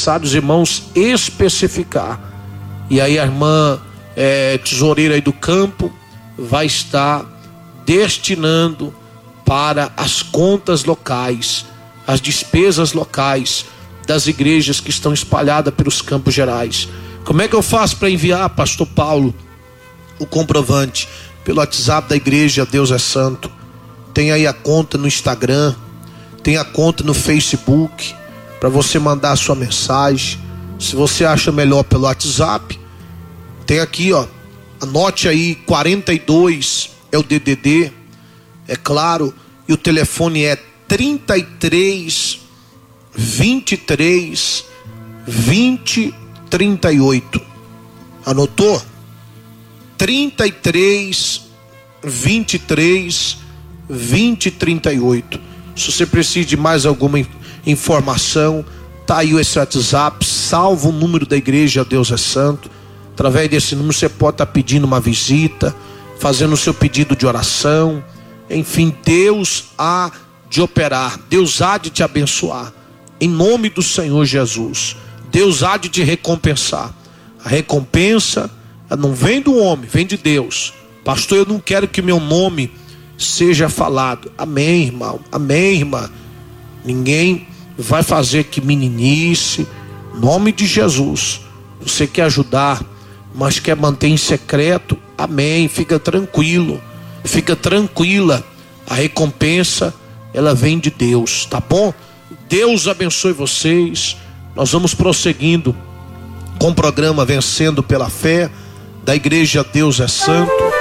necessário os irmãos especificar. E aí a irmã tesoureira aí do campo vai estar destinando para as contas locais, as despesas locais das igrejas que estão espalhadas pelos Campos Gerais. Como é que eu faço para enviar, pastor Paulo, o comprovante? Pelo WhatsApp da igreja Deus é Santo. Tem aí a conta no Instagram, tem a conta no Facebook, para você mandar a sua mensagem. Se você acha melhor pelo WhatsApp, tem aqui, ó, anote aí, 42 é o DDD, é claro, e o telefone é 33 23 20 38. Anotou? 33 23 20 38. Se você precisa de mais alguma informação, tá aí esse WhatsApp, salva o número da igreja Deus é Santo. Através desse número você pode estar pedindo uma visita, fazendo o seu pedido de oração. Enfim, Deus há de operar, Deus há de te abençoar, em nome do Senhor Jesus. Deus há de te recompensar. A recompensa não vem do homem, vem de Deus. Pastor, eu não quero que meu nome seja falado. Amém, irmão, amém, irmã. Ninguém vai fazer que meninice, em nome de Jesus. Você quer ajudar, mas quer manter em secreto, amém, fica tranquilo, fica tranquila. A recompensa, ela vem de Deus, tá bom? Deus abençoe vocês. Nós vamos prosseguindo com o programa Vencendo pela Fé, da igreja Deus é Santo.